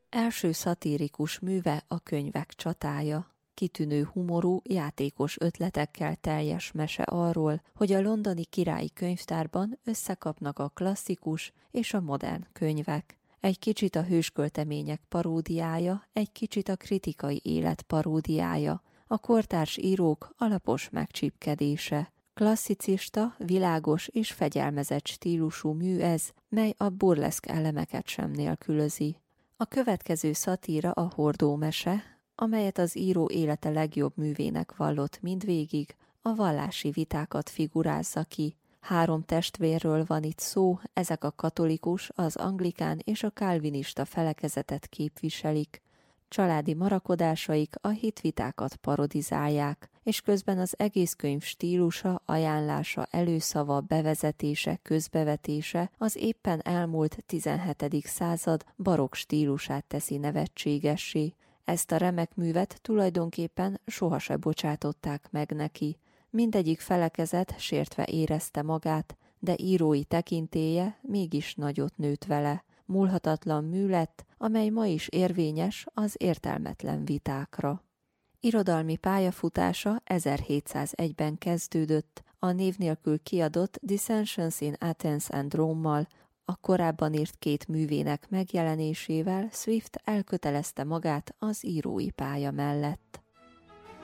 Első szatirikus műve a Könyvek csatája. Kitűnő humorú, játékos ötletekkel teljes mese arról, hogy a londoni királyi könyvtárban összekapnak a klasszikus és a modern könyvek. Egy kicsit a hősköltemények paródiája, egy kicsit a kritikai élet paródiája, a kortárs írók alapos megcsípkedése. Klasszicista, világos és fegyelmezett stílusú mű ez, mely a burleszk elemeket sem nélkülözi. A következő szatíra a hordómese, amelyet az író élete legjobb művének vallott mindvégig, a vallási vitákat figurázza ki. 3 testvérről van itt szó, ezek a katolikus, az anglikán és a kálvinista felekezetet képviselik. Családi marakodásaik a hitvitákat parodizálják, és közben az egész könyv stílusa, ajánlása, előszava, bevezetése, közbevetése az éppen elmúlt 17. század barokk stílusát teszi nevetségessé. Ezt a remek művet tulajdonképpen sohasem bocsátották meg neki. Mindegyik felekezet sértve érezte magát, de írói tekintélye mégis nagyot nőtt vele. Múlhatatlan mű lett, amely ma is érvényes az értelmetlen vitákra. Irodalmi pályafutása 1701-ben kezdődött, a név nélkül kiadott Dissensions in Athens and Rome-mal, a korábban írt 2 művének megjelenésével Swift elkötelezte magát az írói pálya mellett.